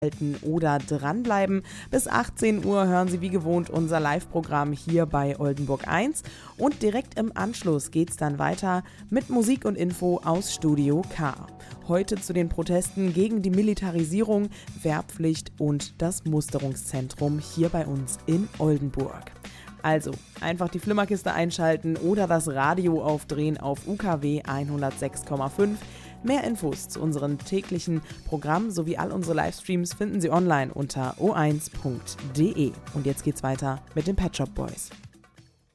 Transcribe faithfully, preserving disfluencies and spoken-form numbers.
oder dranbleiben. Bis achtzehn Uhr hören Sie wie gewohnt unser Live-Programm hier bei Oldenburg eins und direkt im Anschluss geht's dann weiter mit Musik und Info aus Studio K. Heute zu den Protesten gegen die Militarisierung, Wehrpflicht und das Musterungszentrum hier bei uns in Oldenburg. Also, einfach die Flimmerkiste einschalten oder das Radio aufdrehen auf U K W hundertsechs Komma fünf. Mehr Infos zu unserem täglichen Programm sowie all unsere Livestreams finden Sie online unter o eins punkt de. Und jetzt geht's weiter mit den Pet Shop Boys.